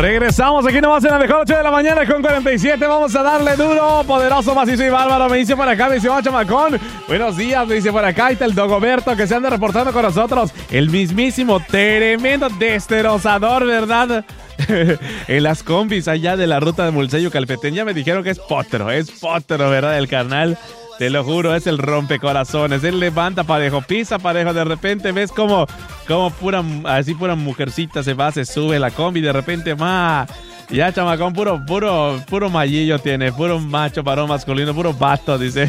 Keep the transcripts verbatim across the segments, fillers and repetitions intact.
Regresamos aquí nomás en la mejor ocho de la mañana con cuarenta y siete. Vamos a darle duro, poderoso, macizo y bárbaro. Me dice por acá, me dice oh, chamacón. Buenos días, me dice por acá. Ahí está el Dogoberto que se anda reportando con nosotros. El mismísimo tremendo destrozador, ¿verdad? En las combis allá de la ruta de Mulseyo Calpetén. Ya me dijeron que es potro, es potro, ¿verdad? El carnal. Te lo juro, es el rompecorazones. Él levanta parejo, pisa parejo. De repente ves como, como pura, así pura mujercita se va, se sube la combi. De repente, ma, ya chamacón, puro, puro, puro mallillo tiene, puro macho, varón masculino, puro vato, dice.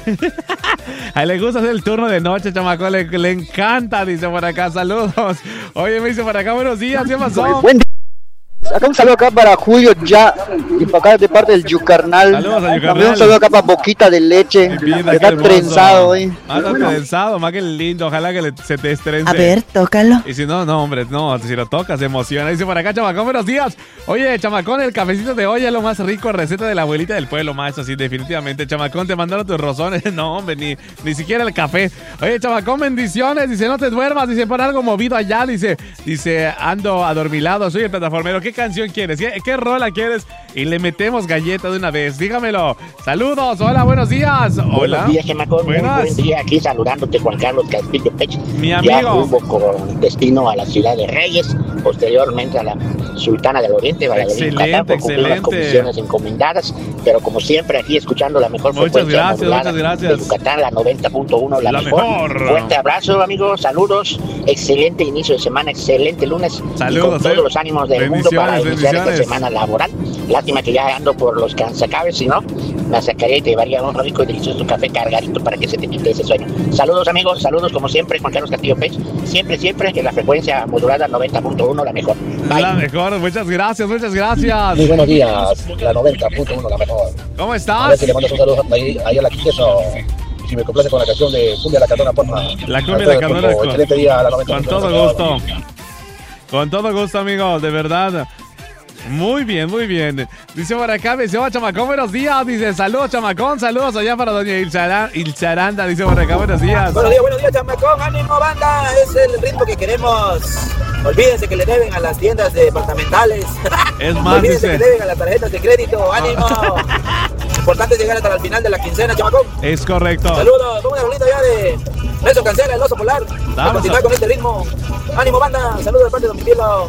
A él le gusta hacer el turno de noche, chamacón, le, le encanta, dice por acá. Saludos. Oye, me dice por acá, buenos días, ¿qué pasó? Buen día. Acá un saludo acá para Julio ya y para acá de parte del Yucarnal. Saludos a Yucarnal. También un saludo acá para Boquita de Leche. Vida, que está hermoso. trenzado, eh. Ah, está trenzado, más que lindo. Ojalá que le, se te estrense. A ver, tócalo. Y si no, no, hombre, no, si lo tocas, se emociona. Dice por acá, chamacón, buenos días. Oye, chamacón, el cafecito de hoy es lo más rico, receta de la abuelita del pueblo, más eso sí, definitivamente. Chamacón, te mandaron tus rozones. No, hombre, ni, ni siquiera el café. Oye, chamacón, bendiciones. Dice, no te duermas. Dice, por algo movido allá. Dice, dice, ando adormilado, soy el plataformero. ¿Qué canción quieres? ¿Qué, qué rola quieres? Y le metemos galleta de una vez. Dígamelo. Saludos. Hola, buenos días. Hola. Buenos días, chamacón. Muy Buenas. buen día. Aquí saludándote, Juan Carlos Castillo Pech. Mi Ya amigo. rumbo con destino a la ciudad de Reyes, posteriormente a la Sultana del Oriente, Valladolid, Excelente, Yucatán, por cumplir las excelente. comisiones encomendadas. Pero como siempre, aquí escuchando la mejor Muchas frecuencia gracias, modulada muchas gracias. de Yucatán, la noventa punto uno, la, La mejor. mejor. Fuerte abrazo, amigos. Saludos. Excelente inicio de semana, excelente lunes. Saludos, y con todos eh. los ánimos del mundo para Bendiciones, iniciar esta bendiciones. semana laboral. Lástima que ya ando por los cansacabes, si no, la sacaría y te llevaría un rico y delicioso café cargadito para que se te quite ese sueño. Saludos, amigos, saludos como siempre, Juan Carlos Castillo Pech. Siempre, siempre en la frecuencia modulada noventa punto uno, la mejor. Bye. La mejor. Muchas gracias, muchas gracias. Muy buenos días, la noventa punto uno, la mejor. ¿Cómo A ver estás? si le mandas un saludo ahí, ahí a la Queso. Si me complace con la canción de Cumbia La Cardona, porfa. La Cumbia La Cardona, con- Excelente día a la noventa. Con todo gusto. Con todo gusto, amigos, de verdad. Muy bien, muy bien. Dice por acá, me dice, oh, chamacón, buenos días. Dice, saludos, chamacón, saludos allá para doña Ilzara- Ilzaranda. Dice por acá, buenos días. Buenos días, buenos días, chamacón. Ánimo, banda. Es el ritmo que queremos. Olvídense que le deben a las tiendas departamentales. Es más, Olvídense dice. que le deben a las tarjetas de crédito. Ánimo. Importante es llegar hasta el final de la quincena, chamacón. Es correcto. Saludos. Pongo una rolita ya de Nelson Cancela, el oso polar. Vamos Para continuar a- con este ritmo. Ánimo, banda. Saludos de parte de Don Pipielo.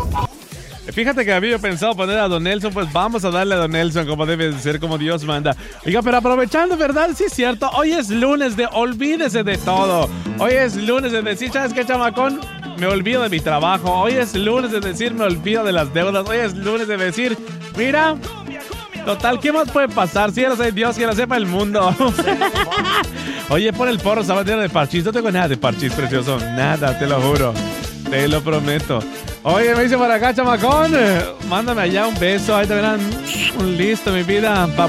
Fíjate que había pensado poner a Don Nelson, pues vamos a darle a Don Nelson como debe de ser, como Dios manda. Oiga, pero aprovechando, ¿verdad? Sí es cierto, hoy es lunes de olvídese de todo. Hoy es lunes de decir, ¿sabes qué, chamacón? Me olvido de mi trabajo. Hoy es lunes de decir, me olvido de las deudas. Hoy es lunes de decir, mira, total, ¿qué más puede pasar? Si ya lo sabe Dios, que lo sepa el mundo. Oye, pon el porro sabatero de parchís. No tengo nada de parchís, precioso. Nada, te lo juro. Te lo prometo. Oye, me dice por acá, chamacón. eh, Mándame allá un beso. Ahí te verán un listo, mi vida.